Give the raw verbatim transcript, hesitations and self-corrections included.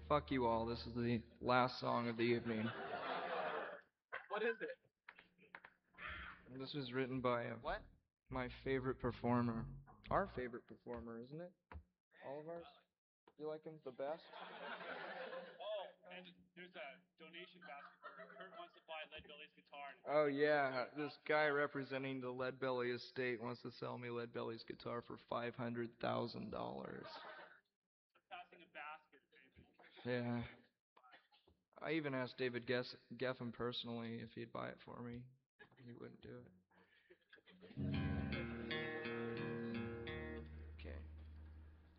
Fuck you all. This is the last song of the evening. What is it? This was written by uh, What? my favorite performer. Our favorite performer, isn't it? All of ours? You like him the best? Oh, and there's a donation basket. Kurt wants to buy Lead Belly's guitar. Oh yeah, this guy representing the Lead Belly estate wants to sell me Lead Belly's guitar for five hundred thousand dollars. Passing a basket, baby. Yeah. I even asked David Gess- Geffen personally if he'd buy it for me. He wouldn't do it.